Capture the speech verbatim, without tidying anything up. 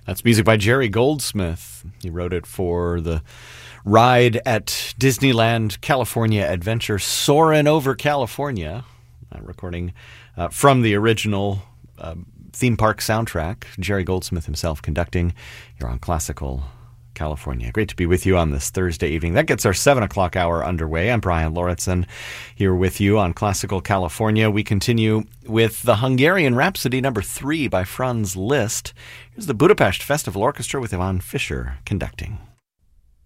That's music by Jerry Goldsmith. He wrote it for the ride at Disneyland California Adventure, Soarin' Over California, uh, recording uh, from the original uh, theme park soundtrack. Jerry Goldsmith himself conducting. You're on Classical California. Great to be with you on this Thursday evening. That gets our seven o'clock hour underway. I'm Brian Lauritsen here with you on Classical California. We continue with the Hungarian Rhapsody number three by Franz Liszt. Here's the Budapest Festival Orchestra with Ivan Fischer conducting.